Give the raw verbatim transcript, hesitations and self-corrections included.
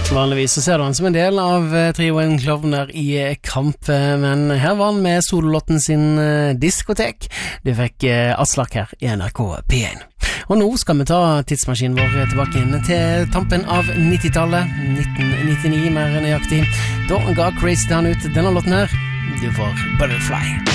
Vanligvis så ser du han som en del av trioen Klovner i kamp, men her var han med sololotten sin diskotek. Du fikk Aslak her i N R K P én. Og nå skal vi ta tidsmaskinen vår tilbake inn til tampen av nittitallet, nitten nittini mer nøyaktig. Da ga Crazy Town ut denne låten her. Du får Butterfly.